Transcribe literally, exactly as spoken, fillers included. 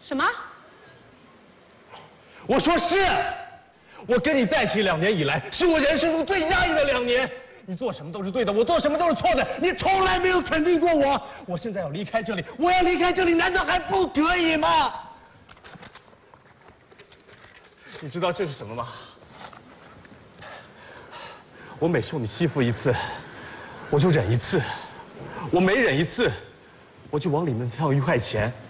什么？ 我说是，我跟你在一起两年以来，是我人生中最压抑的两年。你做什么都是对的，我做什么都是错的，你从来没有肯定过我。我现在要离开这里，我要离开这里，难道还不可以吗？你知道这是什么吗？我每受你欺负一次，我就忍一次；我每忍一次，我就往里面放一块钱。